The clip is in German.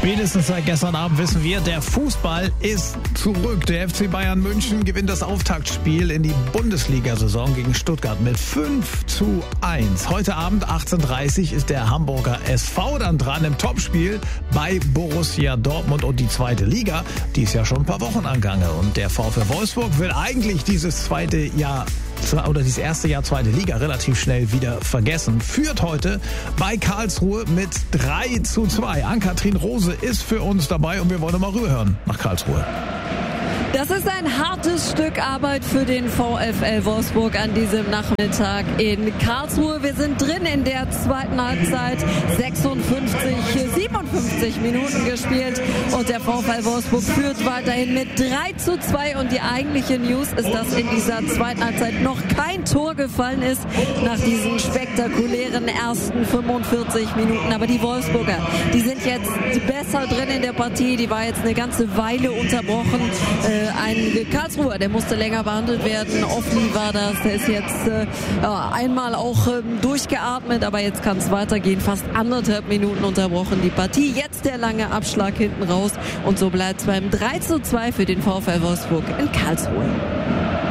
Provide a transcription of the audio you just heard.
Spätestens seit gestern Abend wissen wir, der Fußball ist zurück. Der FC Bayern München gewinnt das Auftaktspiel in die Bundesliga-Saison gegen Stuttgart mit 5:1. Heute Abend 18:30 Uhr ist der Hamburger SV dann dran im Topspiel bei Borussia Dortmund und die zweite Liga. Die ist ja schon ein paar Wochen am Gange und der VfL Wolfsburg will eigentlich dieses erste Jahr zweite Liga relativ schnell wieder vergessen. Führt heute bei Karlsruhe mit 3:2. Ann-Kathrin Rose ist für uns dabei und wir wollen mal rüberhören nach Karlsruhe. Das ist ein hartes Stück Arbeit für den VfL Wolfsburg an diesem Nachmittag in Karlsruhe. Wir sind drin in der zweiten Halbzeit. 57 Minuten gespielt und der VfL Wolfsburg führt weiterhin mit 3:2. Und die eigentliche News ist, dass in dieser zweiten Halbzeit noch kein Tor gefallen ist nach diesen spektakulären ersten 45 Minuten. Aber die Wolfsburger, die sind jetzt besser drin in der Partie. Die war jetzt eine ganze Weile unterbrochen. Ein Karlsruher, der musste länger behandelt werden. Offli war das, der ist jetzt einmal auch durchgeatmet, aber jetzt kann es weitergehen. Fast 1,5 Minuten unterbrochen die Partie. Jetzt der lange Abschlag hinten raus und so bleibt es beim 3:2 für den VfL Wolfsburg in Karlsruhe.